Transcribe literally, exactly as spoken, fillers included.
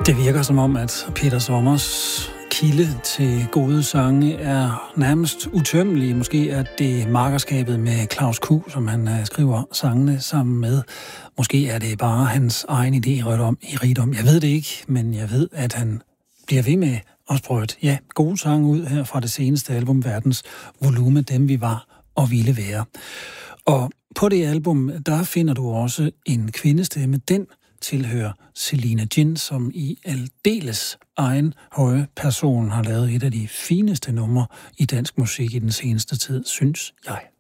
Det virker som om, at Peter Sommers kilde til gode sange er nærmest utømmelig. Måske er det makkerskabet med Claus Q, som han skriver sangene sammen med. Måske er det bare hans egen idé i rigdom. I rigdom. Jeg ved det ikke, men jeg ved, at han bliver ved med at prøve ja, gode sange ud her fra det seneste album, Verdens Volume, dem vi var og ville være. Og på det album, der finder du også en kvindestemme. Den tilhører Selina Jin, som i aldeles egen høje person har lavet et af de fineste numre i dansk musik i den seneste tid, synes jeg.